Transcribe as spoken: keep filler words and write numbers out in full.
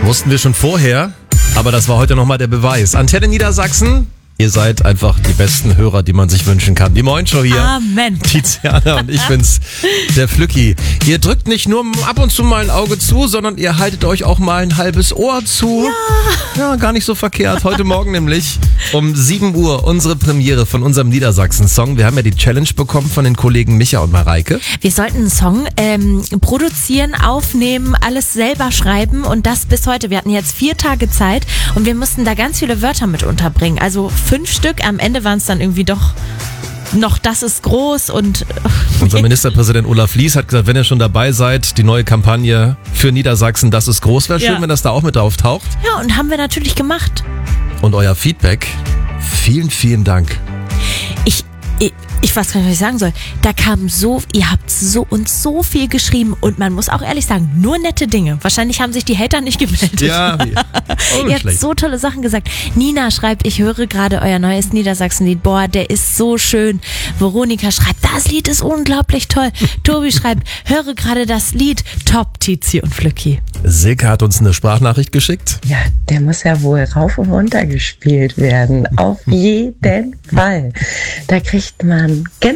Wussten wir schon vorher, aber das war heute nochmal der Beweis. Antenne Niedersachsen, ihr seid einfach die besten Hörer, die man sich wünschen kann. Die Moin-Show hier. Amen. Tiziana und ich bin's, der Flücki. Ihr drückt nicht nur ab und zu mal ein Auge zu, sondern ihr haltet euch auch mal ein halbes Ohr zu. Ja, ja gar nicht so verkehrt. Heute Morgen nämlich um sieben Uhr unsere Premiere von unserem Niedersachsen-Song. Wir haben ja die Challenge bekommen von den Kollegen Micha und Mareike. Wir sollten einen Song ähm, produzieren, aufnehmen, alles selber schreiben und das bis heute. Wir hatten jetzt vier Tage Zeit und wir mussten da ganz viele Wörter mit unterbringen. Also fünf Stück. Am Ende waren es dann irgendwie doch noch das ist groß und... Unser Ministerpräsident Olaf Lies hat gesagt, wenn ihr schon dabei seid, die neue Kampagne für Niedersachsen, das ist groß. Wäre schön, Ja. wenn das da auch mit auftaucht. Ja, und haben wir natürlich gemacht. Und euer Feedback, vielen, vielen Dank. Ich, ich, ich weiß gar nicht, was ich sagen soll. Da kam so, ihr habt so uns so viel geschrieben und man muss auch ehrlich sagen, nur nette Dinge. Wahrscheinlich haben sich die Hater nicht gemeldet. Ja, oh, Ihr habt so tolle Sachen gesagt. Nina schreibt, ich höre gerade euer neues Niedersachsen-Lied. Boah, der ist so schön. Veronika schreibt, das Lied ist unglaublich toll. Tobi schreibt, höre gerade das Lied. Top, Tizi und Flücki. Silke hat uns eine Sprachnachricht geschickt. Ja, der muss ja wohl rauf und runter gespielt werden. Auf jeden Fall. Da kriegt man